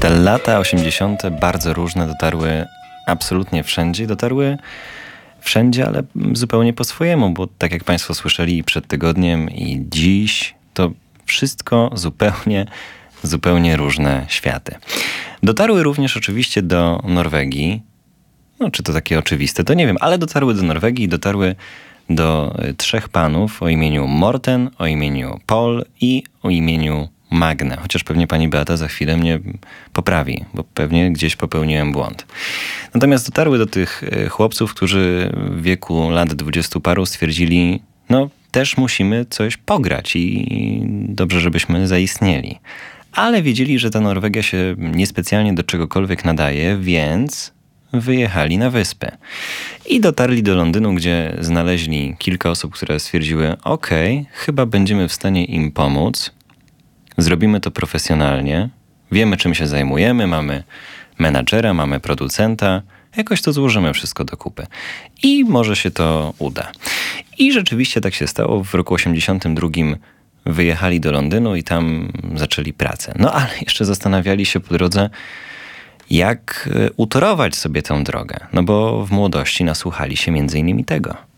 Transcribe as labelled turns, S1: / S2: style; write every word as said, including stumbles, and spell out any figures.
S1: Te lata osiemdziesiąte bardzo różne dotarły absolutnie wszędzie. Dotarły wszędzie, ale zupełnie po swojemu, bo tak jak Państwo słyszeli przed tygodniem i dziś, to wszystko zupełnie, zupełnie różne światy. Dotarły również oczywiście do Norwegii. No, czy to takie oczywiste, to nie wiem, ale dotarły do Norwegii i dotarły do trzech panów o imieniu Morten, o imieniu Paul i o imieniu Magne. Chociaż pewnie pani Beata za chwilę mnie poprawi, bo pewnie gdzieś popełniłem błąd. Natomiast dotarły do tych chłopców, którzy w wieku lat dwudziestu paru stwierdzili, no też musimy coś pograć i dobrze, żebyśmy zaistnieli. Ale wiedzieli, że ta Norwegia się niespecjalnie do czegokolwiek nadaje, więc wyjechali na wyspę. I dotarli do Londynu, gdzie znaleźli kilka osób, które stwierdziły, okej, okay, chyba będziemy w stanie im pomóc. Zrobimy to profesjonalnie. Wiemy, czym się zajmujemy. Mamy menadżera, mamy producenta. Jakoś to złożymy wszystko do kupy. I może się to uda. I rzeczywiście tak się stało. W roku osiemdziesiątym drugim wyjechali do Londynu i tam zaczęli pracę. No ale jeszcze zastanawiali się po drodze, jak utorować sobie tę drogę. No bo w młodości nasłuchali się między innymi tego.